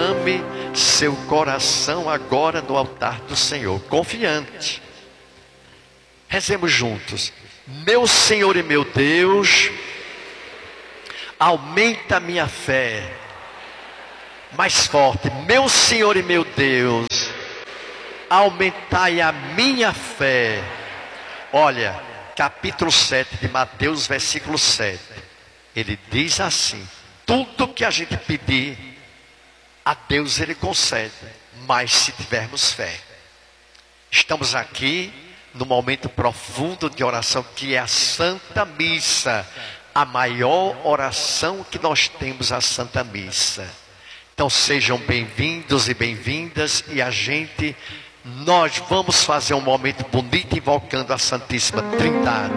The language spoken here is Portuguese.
derrame seu coração agora no altar do Senhor, confiante. Rezemos juntos. Meu Senhor e meu Deus, aumenta a minha fé. Mais forte. Meu Senhor e meu Deus, aumentai a minha fé. Olha, capítulo 7 de Mateus, versículo 7. Ele diz assim: tudo que a gente pedir a Deus Ele concede, mas se tivermos fé. Estamos aqui no momento profundo de oração, que é a Santa Missa, a maior oração que nós temos, a Santa Missa. Então sejam bem-vindos e bem-vindas, e nós vamos fazer um momento bonito invocando a Santíssima Trindade.